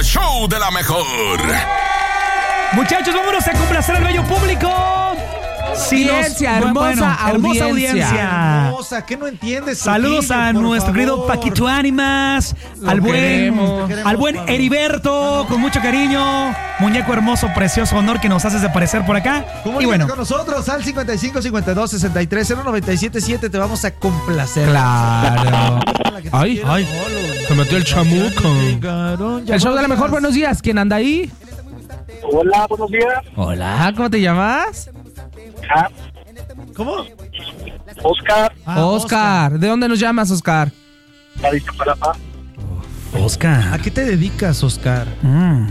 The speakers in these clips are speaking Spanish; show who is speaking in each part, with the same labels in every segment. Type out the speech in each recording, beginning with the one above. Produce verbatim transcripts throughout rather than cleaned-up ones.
Speaker 1: Show de la mejor.
Speaker 2: Muchachos, vámonos a complacer al bello público. Sí,
Speaker 3: Ciencia,
Speaker 2: nos,
Speaker 3: hermosa,
Speaker 2: bueno, hermosa
Speaker 3: audiencia.
Speaker 2: audiencia.
Speaker 4: Hermosa, ¿qué no entiendes?
Speaker 2: Saludos
Speaker 4: Trujillo,
Speaker 2: a
Speaker 4: por
Speaker 2: nuestro
Speaker 4: favor?
Speaker 2: querido Paquito Ánimas, al buen,
Speaker 3: queremos.
Speaker 2: al buen Heriberto, con mucho cariño, muñeco hermoso, precioso, honor que nos haces de aparecer por acá. Y
Speaker 4: Comunícate
Speaker 2: bueno,
Speaker 4: con nosotros al cincuenta y cinco, cincuenta y dos, sesenta y tres, cero noventa y siete siete. Te vamos a complacer.
Speaker 3: Claro. Ay, ay, se metió el chamuco. El show de la mejor, buenos días. ¿Quién anda ahí?
Speaker 5: Hola, buenos días.
Speaker 3: Hola, ¿cómo te llamas?
Speaker 5: Ah,
Speaker 4: ¿Cómo?
Speaker 5: Oscar,
Speaker 4: Ah,
Speaker 3: Oscar. ¿De dónde nos llamas, Oscar?
Speaker 5: la de Iztapalapa.
Speaker 2: Oscar.
Speaker 4: ¿A qué te dedicas, Oscar?
Speaker 2: Mm.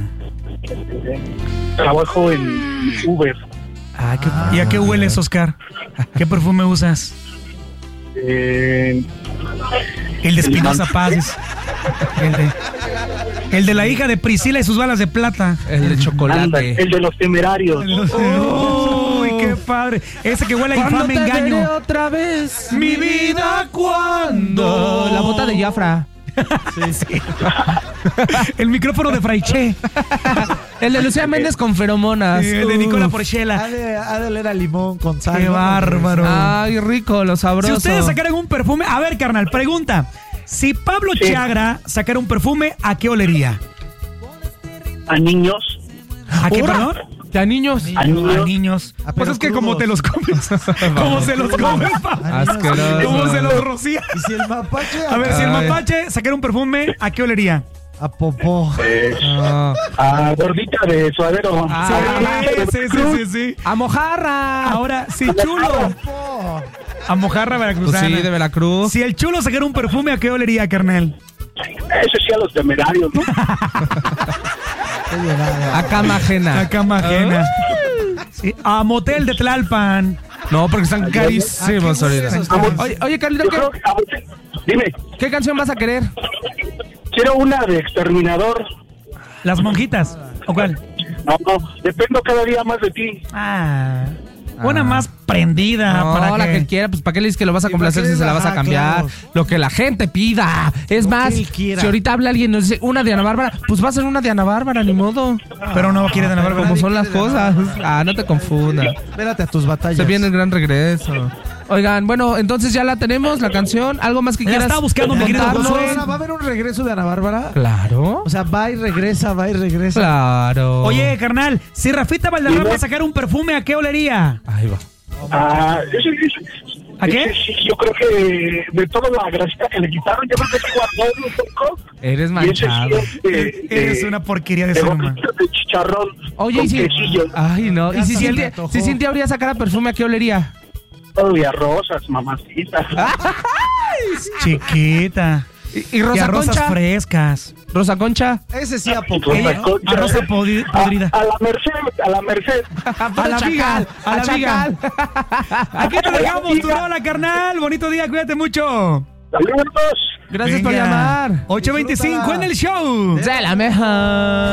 Speaker 5: Trabajo en Uber.
Speaker 2: Ah, ¿qué- ¿Y a qué hueles, Oscar? ¿Qué perfume usas?
Speaker 5: Eh,
Speaker 2: El de Espinosa
Speaker 5: limón.
Speaker 2: Paz. es- El de, el de la hija de Priscila y sus balas de plata.
Speaker 3: El de
Speaker 5: anda,
Speaker 3: chocolate.
Speaker 5: el de los temerarios.
Speaker 2: Uy, qué padre. Ese que huele a
Speaker 3: ¿Cuándo
Speaker 2: infame
Speaker 3: te veré
Speaker 2: engaño.
Speaker 3: otra vez?
Speaker 2: Mi vida, ¿cuándo?
Speaker 3: La bota de Jafra.
Speaker 2: El micrófono de Fraiche.
Speaker 3: El de Lucía Méndez con feromonas.
Speaker 2: El de Nicola
Speaker 3: Uf.
Speaker 2: Porchela.
Speaker 4: Ha de, ha de oler a limón con sal.
Speaker 2: Qué
Speaker 4: ¿no?
Speaker 2: bárbaro.
Speaker 3: Ay, rico, lo sabroso.
Speaker 2: Si ustedes sacaran un perfume. A ver, carnal, pregunta. Si Pablo
Speaker 5: Sí.
Speaker 2: Chagra sacara un perfume, ¿a qué olería?
Speaker 5: A niños.
Speaker 2: ¿A qué,
Speaker 3: ¿Ahora?
Speaker 2: perdón?
Speaker 3: ¿Ya niños?
Speaker 5: A
Speaker 2: A
Speaker 5: niños.
Speaker 2: niños.
Speaker 4: Ah,
Speaker 2: Pues
Speaker 4: pero
Speaker 2: es que como
Speaker 4: crudos.
Speaker 2: te los comes. Como se los comes, Pablo.
Speaker 3: Asqueroso.
Speaker 2: Como se los rocía.
Speaker 4: Y si el mapache.
Speaker 2: A ver, si el
Speaker 3: Ay.
Speaker 2: mapache sacara un perfume, ¿a qué olería?
Speaker 4: A popó.
Speaker 5: Eh,
Speaker 3: Ah.
Speaker 5: a gordita de suadero.
Speaker 3: Ah.
Speaker 2: Sí, sí, sí, sí, sí.
Speaker 3: ¡A mojarra!
Speaker 2: Ahora, si Chulo.
Speaker 4: Popó.
Speaker 2: A mojarra
Speaker 3: Pues
Speaker 2: veracruzana.
Speaker 3: sí, de Veracruz.
Speaker 2: Si el Chulo sacara un perfume, ¿a qué olería, carnal?
Speaker 5: Eso sí, a los temerarios, ¿no?
Speaker 4: Qué llevada.
Speaker 3: A cama ajena.
Speaker 2: A cama ajena. Sí, a motel de Tlalpan.
Speaker 3: No, porque están carísimos
Speaker 4: ¿A qué
Speaker 3: ahorita.
Speaker 4: huesos,
Speaker 5: Vamos.
Speaker 3: Oye, oye, Carlito,
Speaker 5: Yo
Speaker 3: ¿qué,
Speaker 5: creo que, a ver, dime,
Speaker 3: ¿qué canción vas a querer?
Speaker 5: quiero una de Exterminador.
Speaker 2: Las monjitas. ¿O cuál?
Speaker 5: No, no, dependo cada día más de ti.
Speaker 2: Ah. Una más prendida.
Speaker 3: No,
Speaker 2: para
Speaker 3: la
Speaker 2: que...
Speaker 3: que quiera, pues ¿para qué le dices que lo vas a
Speaker 4: ¿Y
Speaker 3: complacer
Speaker 4: para qué
Speaker 3: si se la vas a
Speaker 4: ajá,
Speaker 3: cambiar?
Speaker 4: claro.
Speaker 3: Lo que la gente pida. Es
Speaker 4: Lo
Speaker 3: más,
Speaker 4: que él quiera.
Speaker 3: si ahorita habla alguien y nos dice una de Ana Bárbara, pues va a ser una de Ana Bárbara, ni modo.
Speaker 2: Pero no quiere de Ana Bárbara.
Speaker 3: Como
Speaker 4: nadie
Speaker 3: son las
Speaker 4: quiere de
Speaker 3: cosas.
Speaker 4: Ana Bárbara.
Speaker 3: Ah, no te confundas.
Speaker 4: Espérate a tus batallas.
Speaker 3: Se viene el gran regreso. Oigan, bueno, entonces ya la tenemos, la canción. ¿Algo más que
Speaker 2: Ya
Speaker 3: quieras
Speaker 2: está buscando, mi querido
Speaker 3: contarnos?
Speaker 2: Josué.
Speaker 4: Ahora, ¿va a haber un regreso de Ana Bárbara?
Speaker 3: Claro.
Speaker 4: O sea, va y regresa, va y regresa.
Speaker 3: Claro.
Speaker 2: Oye, carnal, si Rafita Valderrama sacara un perfume, ¿a qué olería?
Speaker 3: Ahí va.
Speaker 5: Ah, ese, ese-
Speaker 2: ¿A qué?
Speaker 5: ese sí, yo creo que de toda la grasita que le quitaron, yo creo que se guardó un poco.
Speaker 3: Eres
Speaker 5: Y ese sí
Speaker 3: manchado.
Speaker 5: es de,
Speaker 2: Eres
Speaker 5: de-
Speaker 2: una porquería de
Speaker 5: de
Speaker 2: ser humano.
Speaker 5: gorditas de chicharrón.
Speaker 3: Oye,
Speaker 5: con
Speaker 3: y si...
Speaker 5: quesillo.
Speaker 3: Ay, no.
Speaker 4: Ya
Speaker 3: ¿Y si
Speaker 4: se me
Speaker 3: Cintia,
Speaker 4: antojó.
Speaker 3: si Cintia habría sacara perfume, a qué olería?
Speaker 5: Todavía rosas, mamacita.
Speaker 2: Chiquita.
Speaker 3: ¿Y, y
Speaker 2: Y
Speaker 3: Rosa
Speaker 2: a rosas
Speaker 3: Concha?
Speaker 2: frescas.
Speaker 3: ¿Rosa Concha?
Speaker 4: Ese sí a popó.
Speaker 5: Rosa
Speaker 2: Ella-
Speaker 5: Concha.
Speaker 2: a rosa podri- podrida.
Speaker 5: A, a la merced, a la merced.
Speaker 2: A la viga, a la viga. Aquí te dejamos tu rola, carnal. Bonito día, cuídate mucho.
Speaker 5: Saludos.
Speaker 3: Gracias por
Speaker 2: Venga.
Speaker 3: llamar.
Speaker 2: ocho veinticinco en el show.
Speaker 3: De la mejor.